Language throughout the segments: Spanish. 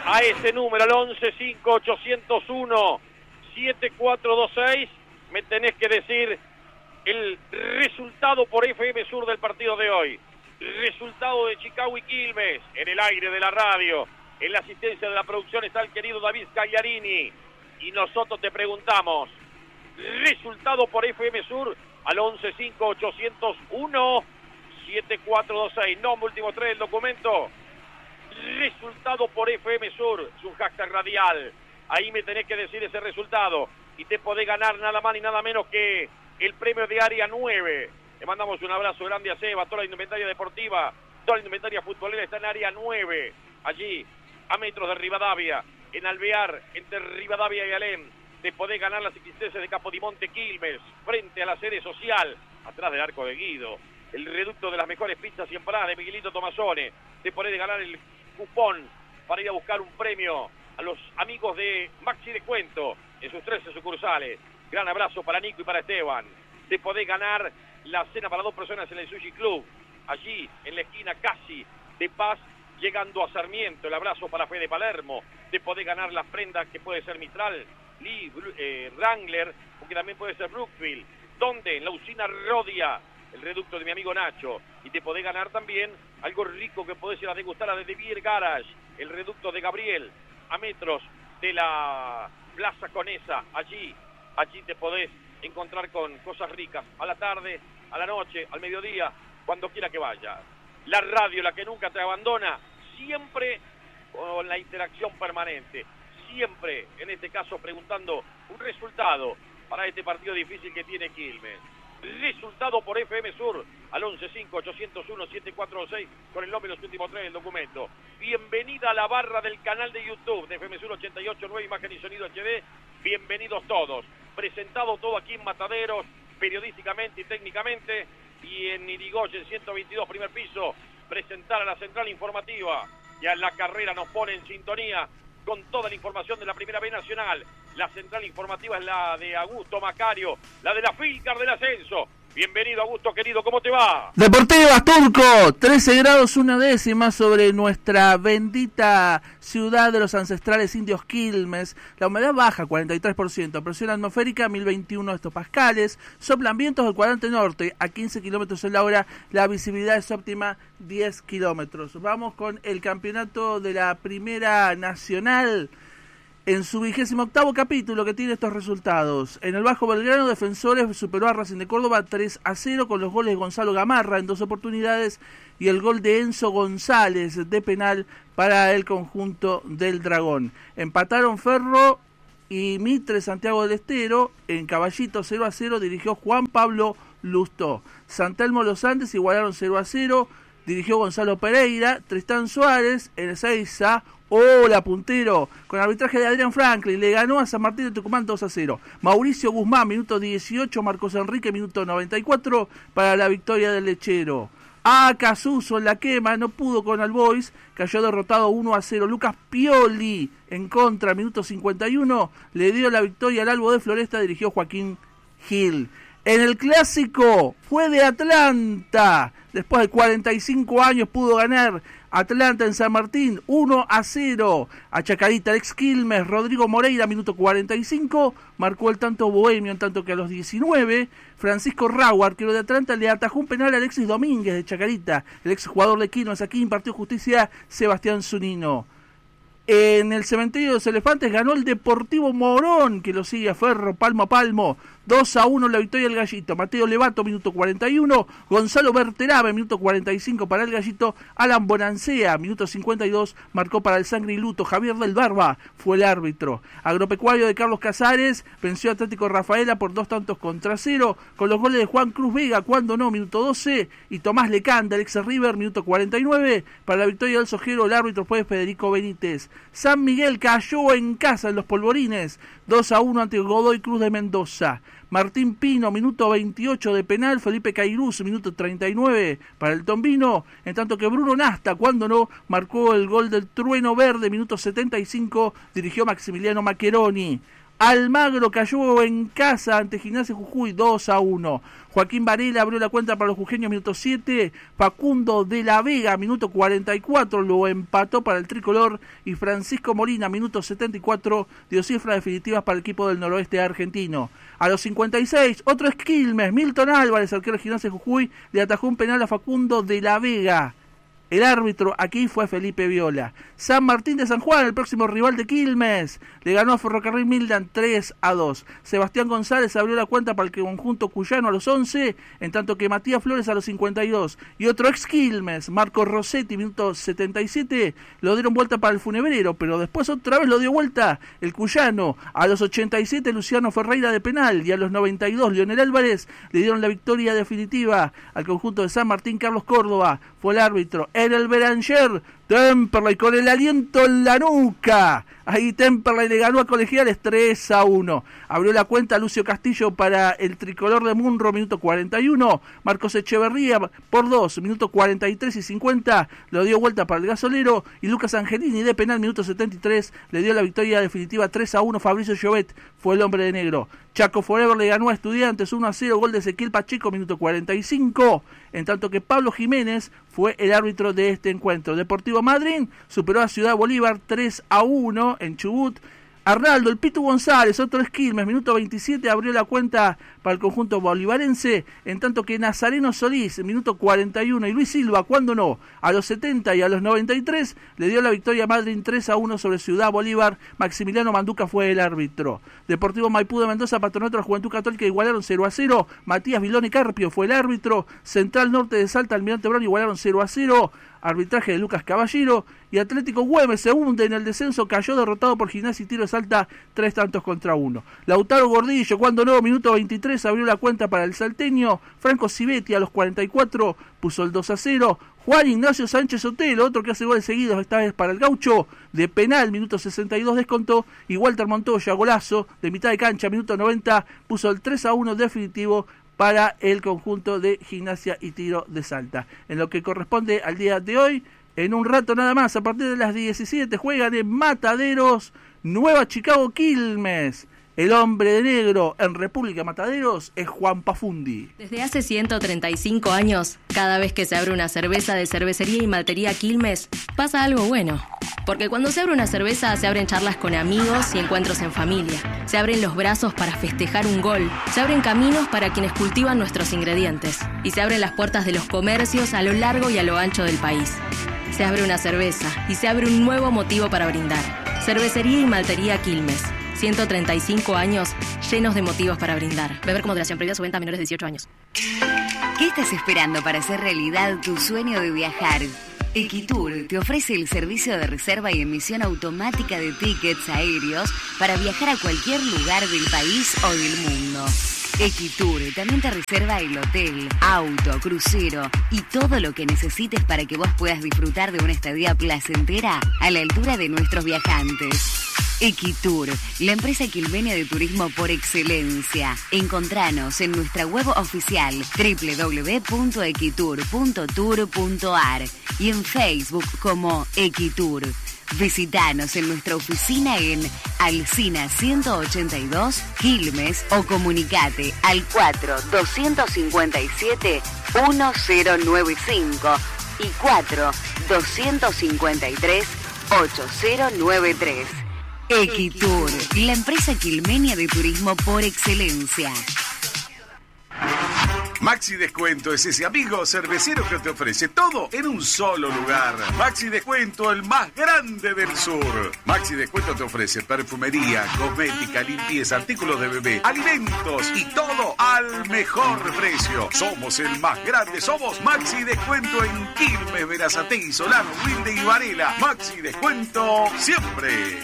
a ese número, al 11-5801-7426. Me tenés que decir el resultado por FM Sur del partido de hoy. Resultado de Chicago y Quilmes en el aire de la radio. En la asistencia de la producción está el querido David Cagliarini. Y nosotros te preguntamos, resultado por FM Sur al 11-5801-7426. Nombre último 3 del documento. Resultado por FM Sur. Es un hashtag radial. Ahí me tenés que decir ese resultado. Y te podés ganar nada más ni nada menos que el premio de Área 9. Le mandamos un abrazo grande a Seba, toda la indumentaria deportiva, toda la indumentaria futbolera está en Área 9. Allí, a metros de Rivadavia, en Alvear, entre Rivadavia y Alem. Te podés ganar las existencias de Capodimonte Quilmes, frente a la sede social, atrás del Arco de Guido. El reducto de las mejores pizzas y empanadas de Miguelito Tomasone. Te podés ganar el cupón para ir a buscar un premio a los amigos de Maxi Descuento en sus 13 sucursales. Gran abrazo para Nico y para Esteban. Te podés ganar la cena para 2 personas en el Sushi Club, allí en la esquina casi de Paz, llegando a Sarmiento. El abrazo para Fede Palermo. Te podés ganar las prendas que puede ser Mistral, Lee, Wrangler, o que también puede ser Brookfield. ¿Dónde? En la usina Rodia, el reducto de mi amigo Nacho. Y te podés ganar también algo rico que podés ir a degustar a The Beer Garage, el reducto de Gabriel, a metros de la Plaza Conesa. Allí te podés encontrar con cosas ricas, a la tarde, a la noche, al mediodía, cuando quiera que vaya. La radio, la que nunca te abandona, siempre con la interacción permanente, siempre, en este caso, preguntando un resultado para este partido difícil que tiene Quilmes. Resultado por FM Sur al 11-5801-7426 con el nombre y los últimos 3 del documento. Bienvenida a la barra del canal de YouTube de FM Sur 88.9, imagen y sonido HD. Bienvenidos todos. Presentado todo aquí en Mataderos, periodísticamente y técnicamente, y en Irigoyen 122, primer piso, presentar a la central informativa. Ya en la carrera nos pone en sintonía con toda la información de la Primera B Nacional. La central informativa es la de Augusto Macario, la de la Filcar del Ascenso. Bienvenido, Augusto, querido, ¿cómo te va? Deportivas Turco, 13 grados 1 décima sobre nuestra bendita ciudad de los ancestrales indios Quilmes. La humedad baja, 43%, presión atmosférica 1021 hectopascales, soplan vientos del cuadrante norte a 15 kilómetros en la hora, la visibilidad es óptima 10 kilómetros. Vamos con el campeonato de la Primera Nacional. En su 28º capítulo que tiene estos resultados. En el Bajo Belgrano, Defensores superó a Racing de Córdoba 3-0 con los goles de Gonzalo Gamarra en 2 oportunidades y el gol de Enzo González de penal para el conjunto del Dragón. Empataron Ferro y Mitre Santiago del Estero. En Caballito 0-0 dirigió Juan Pablo Lustó. San Telmo Los Andes igualaron 0-0. Dirigió Gonzalo Pereira. Tristán Suárez en Ezeiza. Hola, puntero, con arbitraje de Adrián Franklin, le ganó a San Martín de Tucumán 2-0. Mauricio Guzmán, minuto 18, Marcos Enrique, minuto 94, para la victoria del Lechero. Casuso en la quema, no pudo con Albois, cayó derrotado 1-0. Lucas Pioli, en contra, minuto 51, le dio la victoria al Albo de Floresta, dirigió Joaquín Gil. En el clásico fue de Atlanta, después de 45 años pudo ganar Atlanta en San Martín, 1-0 a Chacarita, el ex Quilmes, Rodrigo Moreira, minuto 45, marcó el tanto bohemio, en tanto que a los 19, Francisco Rau, arquero de Atlanta, le atajó un penal a Alexis Domínguez de Chacarita, el ex jugador de Quilmes. Aquí impartió justicia Sebastián Zunino. En el Cementerio de los Elefantes ganó el Deportivo Morón, que lo sigue a Ferro, palmo a palmo. 2-1 la victoria del Gallito. Mateo Levato, minuto 41. Gonzalo Berterame, minuto 45 para el Gallito. Alan Bonancea, minuto 52, marcó para el Sangre y Luto. Javier del Barba fue el árbitro. Agropecuario de Carlos Casares venció a Atlético Rafaela por 2-0 con los goles de Juan Cruz Vega, cuando no, minuto 12, y Tomás Lecanda, el ex River, minuto 49. Para la victoria del Sojero, el árbitro fue Federico Benítez. San Miguel cayó en casa en los Polvorines, 2-1 ante Godoy Cruz de Mendoza. Martín Pino, minuto 28 de penal. Felipe Cairuz, minuto 39 para el Tombino. En tanto que Bruno Nasta, cuando no, marcó el gol del Trueno Verde, minuto 75. Dirigió Maximiliano Maccheroni. Almagro cayó en casa ante Gimnasia Jujuy 2-1. Joaquín Varela abrió la cuenta para los jujeños, minuto 7. Facundo de la Vega, minuto 44, lo empató para el tricolor. Y Francisco Molina, minuto 74, dio cifras definitivas para el equipo del noroeste argentino. A los 56, otro es Quilmes. Milton Álvarez, arquero de Gimnasia Jujuy, le atajó un penal a Facundo de la Vega. El árbitro aquí fue Felipe Viola. San Martín de San Juan, el próximo rival de Quilmes, le ganó a Ferrocarril Mildan 3-2. Sebastián González abrió la cuenta para el conjunto cuyano a los 11, en tanto que Matías Flores a los 52. Y otro ex Quilmes, Marco Rossetti, minuto 77, lo dieron vuelta para el Funebrero, pero después otra vez lo dio vuelta el cuyano. A los 87, Luciano Ferreira de penal, y a los 92, Leonel Álvarez le dieron la victoria definitiva al conjunto de San Martín. Carlos Córdoba fue el árbitro. Era el Beranger, Temperley con el aliento en la nuca. Ahí Temperley le ganó a Colegiales 3-1. Abrió la cuenta Lucio Castillo para el tricolor de Munro, minuto 41. Marcos Echeverría por 2, minuto 43 y 50. Lo dio vuelta para el Gasolero. Y Lucas Angelini de penal, minuto 73. Le dio la victoria definitiva 3-1. Fabricio Llobet fue el hombre de negro. Chaco Forever le ganó a Estudiantes 1-0. Gol de Ezequiel Pacheco, minuto 45. En tanto que Pablo Jiménez fue el árbitro de este encuentro. Deportivo Madryn superó a Ciudad Bolívar 3-1 en Chubut. Arnaldo, el Pitu González, otro es Quilmes, minuto 27, abrió la cuenta para el conjunto bolivarense, en tanto que Nazareno Solís, minuto 41, y Luis Silva, cuando no, a los 70 y a los 93, le dio la victoria a Madryn 3-1 sobre Ciudad Bolívar. Maximiliano Manduca fue el árbitro. Deportivo Maipú de Mendoza, Patronato de la Juventud Católica igualaron 0-0, Matías Vilone Carpio fue el árbitro. Central Norte de Salta, Almirante Brown igualaron 0-0, arbitraje de Lucas Caballero. Y Atlético Güemes se hunde en el descenso, cayó derrotado por Gimnasia y Tiro de Salta 3-1. Lautaro Gordillo, cuando no, minuto 23, abrió la cuenta para el salteño. Franco Civetti a los 44 puso el 2-0. Juan Ignacio Sánchez Otelo, otro que hace goles seguidos, esta vez para el Gaucho, de penal, minuto 62 descontó. Y Walter Montoya, golazo de mitad de cancha, minuto 90, puso el 3-1 definitivo para el conjunto de Gimnasia y Tiro de Salta. En lo que corresponde al día de hoy, en un rato nada más, a partir de las 17, juegan en Mataderos, Nueva Chicago Quilmes. El hombre de negro en República Mataderos es Juan Pafundi. Desde hace 135 años, cada vez que se abre una cerveza de Cervecería y Maltería Quilmes, pasa algo bueno. Porque cuando se abre una cerveza, se abren charlas con amigos y encuentros en familia. Se abren los brazos para festejar un gol. Se abren caminos para quienes cultivan nuestros ingredientes. Y se abren las puertas de los comercios a lo largo y a lo ancho del país. Se abre una cerveza y se abre un nuevo motivo para brindar. Cervecería y Maltería Quilmes. 135 años llenos de motivos para brindar. Beber con moderación, prohibida su venta a menores de 18 años. ¿Qué estás esperando para hacer realidad tu sueño de viajar? Equitour te ofrece el servicio de reserva y emisión automática de tickets aéreos para viajar a cualquier lugar del país o del mundo. Equitour también te reserva el hotel, auto, crucero y todo lo que necesites para que vos puedas disfrutar de una estadía placentera a la altura de nuestros viajantes. Equitour, la empresa quilmenia de turismo por excelencia. Encontranos en nuestra web oficial www.equitour.tour.ar y en Facebook como Equitour. Visítanos en nuestra oficina en Alsina 182, Quilmes, o comunicate al 4-257-1095 y 4-253-8093. Equitour, la empresa quilmenia de turismo por excelencia. Maxi Descuento es ese amigo cervecero que te ofrece todo en un solo lugar. Maxi Descuento, el más grande del sur. Maxi Descuento te ofrece perfumería, cosmética, limpieza, artículos de bebé, alimentos y todo al mejor precio. Somos el más grande, somos Maxi Descuento en Quilmes, Berazategui, Solano, Wilde y Varela. Maxi Descuento siempre.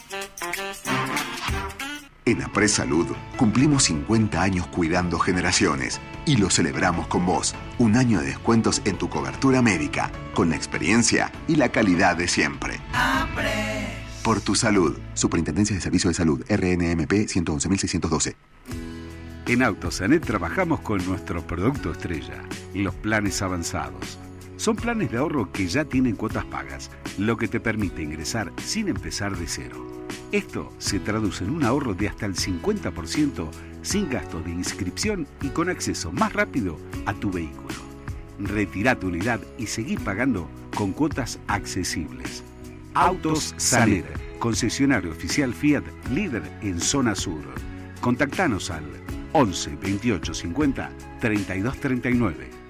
En Apres Salud cumplimos 50 años cuidando generaciones y lo celebramos con vos. Un año de descuentos en tu cobertura médica, con la experiencia y la calidad de siempre. Apres. Por tu salud. Superintendencia de Servicios de Salud, RNMP 111.612. En Autosanet trabajamos con nuestro producto estrella, los planes avanzados. Son planes de ahorro que ya tienen cuotas pagas, lo que te permite ingresar sin empezar de cero. Esto se traduce en un ahorro de hasta el 50% sin gasto de inscripción y con acceso más rápido a tu vehículo. Retirá tu unidad y seguí pagando con cuotas accesibles. Autos Saler, concesionario oficial Fiat, líder en zona sur. Contactanos al 11 28 50 32 39.